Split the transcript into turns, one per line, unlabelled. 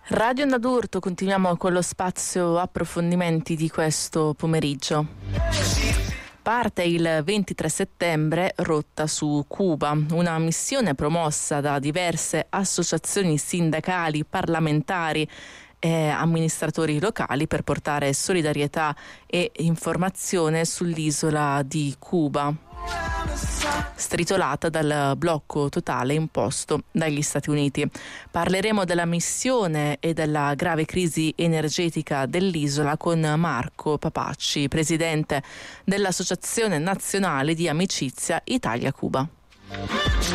Radio Onda d'Urto, continuiamo con lo spazio approfondimenti di questo pomeriggio. Parte il 23 settembre Rotta su Cuba, una missione promossa da diverse associazioni sindacali, parlamentari e amministratori locali per portare solidarietà e informazione sull'isola di Cuba, stritolata dal blocco totale imposto dagli Stati Uniti. Parleremo della missione e della grave crisi energetica dell'isola con Marco Papacci, presidente dell'Associazione Nazionale di Amicizia Italia-Cuba.